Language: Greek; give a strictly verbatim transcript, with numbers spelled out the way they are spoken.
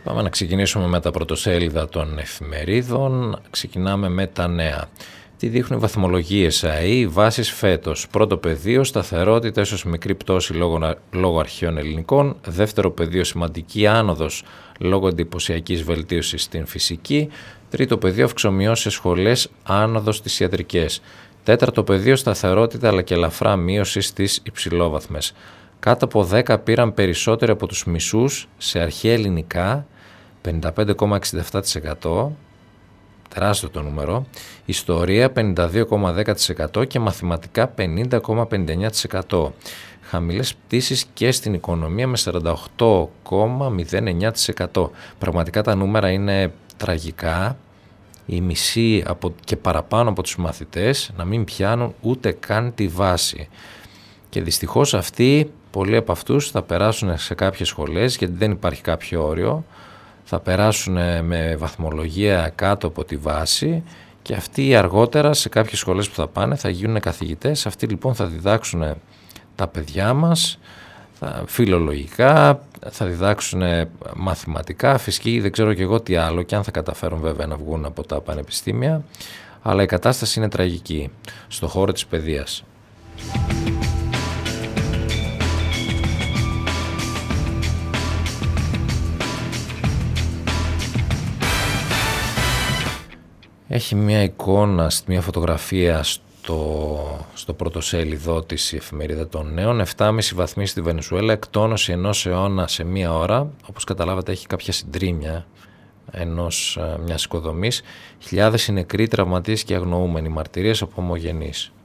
Πάμε να ξεκινήσουμε με τα πρωτοσέλιδα των εφημερίδων. Ξεκινάμε με τα νέα. Τι δείχνουν οι βαθμολογίες ΑΕΗ, βάσεις φέτος. Πρώτο πεδίο, σταθερότητα, ίσως μικρή πτώση λόγω, λόγω αρχαίων ελληνικών. Δεύτερο πεδίο, σημαντική άνοδος λόγω εντυπωσιακής βελτίωσης στην φυσική. Τρίτο πεδίο, αυξομοιώσεις σε σχολές, άνοδος στις ιατρικές. Τέταρτο πεδίο, σταθερότητα αλλά και ελαφρά μείωση στις υψηλόβαθμες. Κάτω από δέκα πήραν περισσότεροι από τους μισούς σε αρχαία ελληνικά, πενήντα πέντε κόμμα εξήντα επτά τοις εκατό, τεράστιο το νούμερο, ιστορία πενήντα δύο κόμμα δέκα τοις εκατό και μαθηματικά πενήντα κόμμα πενήντα εννέα τοις εκατό. Χαμηλές πτήσεις και στην οικονομία με σαράντα οκτώ κόμμα μηδέν εννέα τοις εκατό. Πραγματικά τα νούμερα είναι τραγικά. Οι μισοί από και παραπάνω από τους μαθητές να μην πιάνουν ούτε καν τη βάση. Και δυστυχώς αυτοί, πολλοί από αυτούς θα περάσουν σε κάποιες σχολές, γιατί δεν υπάρχει κάποιο όριο, θα περάσουν με βαθμολογία κάτω από τη βάση και αυτοί αργότερα σε κάποιες σχολές που θα πάνε θα γίνουν καθηγητές. Αυτοί λοιπόν θα διδάξουν τα παιδιά μας, θα, φιλολογικά, θα διδάξουν μαθηματικά, φυσική, δεν ξέρω και εγώ τι άλλο, και αν θα καταφέρουν βέβαια να βγουν από τα πανεπιστήμια, αλλά η κατάσταση είναι τραγική στο χώρο της παιδείας. Έχει μια εικόνα, μια φωτογραφία στο, στο πρωτοσέλιδό της η εφημερίδα των νέων. επτά κόμμα πέντε βαθμοί στη Βενεζουέλα, εκτόνωση ενός αιώνα σε μία ώρα. Όπως καταλάβατε έχει κάποια συντρίμμια ενός, μιας οικοδομής. Χιλιάδες οι νεκροί, τραυματίες και αγνοούμενοι, μαρτυρίες από ομογενείς.